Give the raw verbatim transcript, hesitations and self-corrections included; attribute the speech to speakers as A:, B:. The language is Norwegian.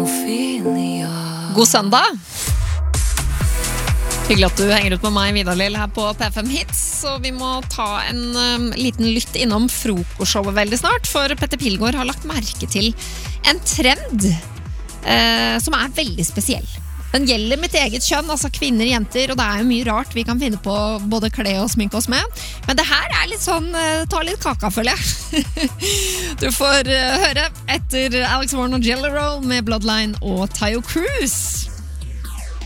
A: Ophelia.
B: God søndag! Hyggelig at du henger ut med meg, Vidar Lill, her på P fem Hits. Så vi må ta en um, liten lytt innom frokostshowet veldig snart, for Petter Pilgaard har lagt merke til en trend uh, som er veldig spesiell. Den gjelder mitt eget kjønn, altså kvinner, jenter, og det er jo mye rart vi kan finne på både kle og sminke oss med. Men det her er litt sånn, uh, ta litt kaka, føler jeg. Du får uh, høre etter Alex Warren og Jelly Roll med Bloodline og Tayo Cruz.